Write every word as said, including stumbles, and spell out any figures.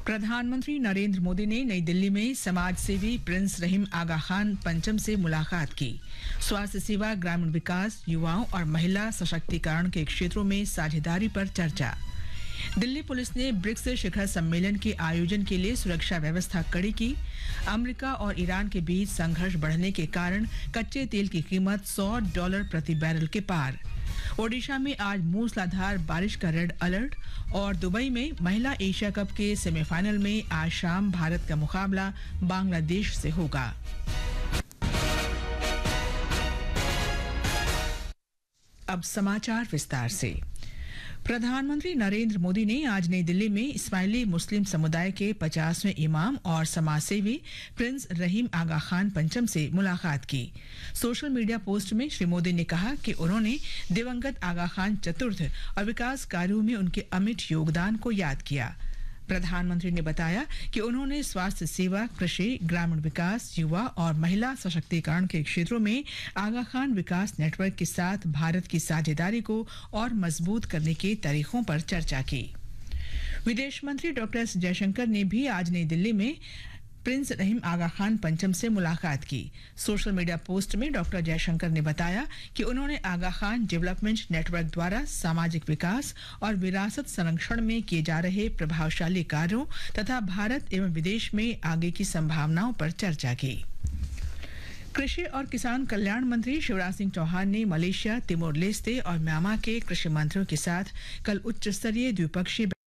प्रधानमंत्री नरेंद्र मोदी ने नई दिल्ली में समाज सेवी प्रिंस रहीम आगा खान पंचम से मुलाकात की। स्वास्थ्य सेवा, ग्रामीण विकास, युवाओं और महिला सशक्तिकरण के क्षेत्रों में साझेदारी पर चर्चा। दिल्ली पुलिस ने ब्रिक्स शिखर सम्मेलन के आयोजन के लिए सुरक्षा व्यवस्था कड़ी की। अमेरिका और ईरान के बीच संघर्ष बढ़ने के कारण कच्चे तेल की कीमत सौ डॉलर प्रति बैरल के पार। ओडिशा में आज मूसलाधार बारिश का रेड अलर्ट और दुबई में महिला एशिया कप के सेमीफाइनल में आज शाम भारत का मुकाबला बांग्लादेश से होगा। अब समाचार विस्तार से। प्रधानमंत्री नरेंद्र मोदी ने आज नई दिल्ली में इस्माइली मुस्लिम समुदाय के पचासवें इमाम और समाजसेवी प्रिंस रहीम आगा खान पंचम से मुलाकात की। सोशल मीडिया पोस्ट में श्री मोदी ने कहा कि उन्होंने दिवंगत आगा खान चतुर्थ और विकास कार्यों में उनके अमिट योगदान को याद किया। प्रधानमंत्री ने बताया कि उन्होंने स्वास्थ्य सेवा, कृषि, ग्रामीण विकास, युवा और महिला सशक्तिकरण के क्षेत्रों में आगा खान विकास नेटवर्क के साथ भारत की साझेदारी को और मजबूत करने के तरीकों पर चर्चा की। विदेश मंत्री डॉक्टर एस जयशंकर ने भी आज नई दिल्ली में प्रिंस रहीम आगा खान पंचम से मुलाकात की। सोशल मीडिया पोस्ट में डॉक्टर जयशंकर ने बताया कि उन्होंने आगा खान डेवलपमेंट नेटवर्क द्वारा सामाजिक विकास और विरासत संरक्षण में किए जा रहे प्रभावशाली कार्यों तथा भारत एवं विदेश में आगे की संभावनाओं पर चर्चा की। कृषि और किसान कल्याण मंत्री शिवराज सिंह चौहान ने मलेशिया, तिमोर लेस्ते और म्यांमार के कृषि मंत्रियों के साथ कल उच्च स्तरीय द्विपक्षीय